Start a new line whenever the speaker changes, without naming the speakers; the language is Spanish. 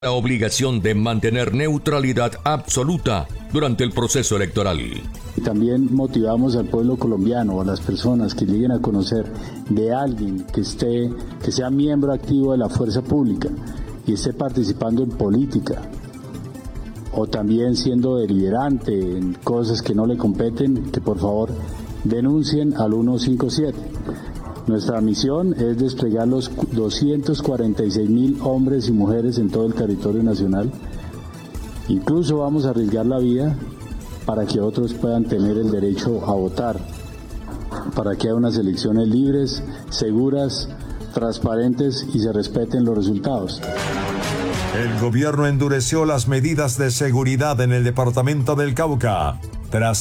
la obligación de mantener neutralidad absoluta durante el proceso electoral.
También motivamos al pueblo colombiano, a las personas que lleguen a conocer de alguien que sea miembro activo de la fuerza pública y esté participando en política, o también siendo deliberante en cosas que no le competen, que por favor denuncien al 157. Nuestra misión es desplegar los 246.000 hombres y mujeres en todo el territorio nacional. Incluso vamos a arriesgar la vida para que otros puedan tener el derecho a votar, para que haya unas elecciones libres, seguras, transparentes y se respeten los resultados.
El gobierno endureció las medidas de seguridad en el departamento del Cauca tras